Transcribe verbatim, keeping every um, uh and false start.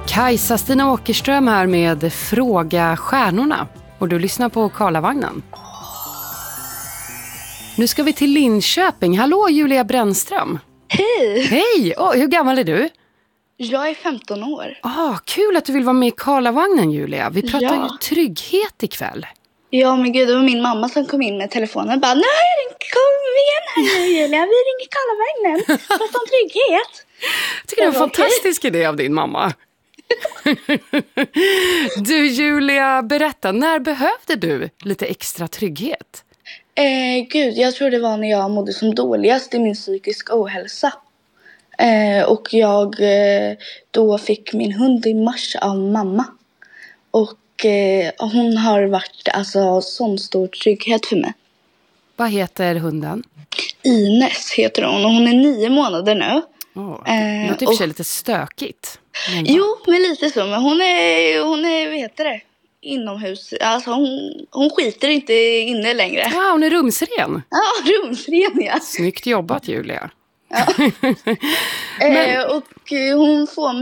Kajsa-Stina Åkerström här med Fråga stjärnorna. Och du lyssnar på Karlavagnen. Nu ska vi till Linköping. Hallå Julia Brännström. Hej! Hej! Oh, hur gammal är du? Jag är femton år. Ah, kul att du vill vara med i Karlavagnen, Julia. Vi pratar Ja. ju trygghet ikväll. Ja, men gud, det var min mamma som kom in med telefonen och bara, nu har jag ringt, kom igen här nu Julia, vi ringer Karlavagnen. Prata om trygghet. Jag tycker det är en fantastisk idé av din mamma. Du Julia, berätta, när behövde du lite extra trygghet? Eh, gud, jag tror det var när jag mådde som dåligast i min psykiska ohälsa. Eh, och jag eh, då fick min hund i mars av mamma. Och eh, hon har varit alltså sån stor trygghet för mig. Vad heter hunden? Ines heter hon och hon är nio månader nu. Oh, det låter i och för sig lite stökigt. Men jo, men lite så. Men hon är, hon är, vad heter det? Inomhus. Alltså hon, hon skiter inte inne längre. Ja, hon är rumsren. Ja, rumsren, ja. Snyggt jobbat, Julia. Ja. Men... eh, och hon får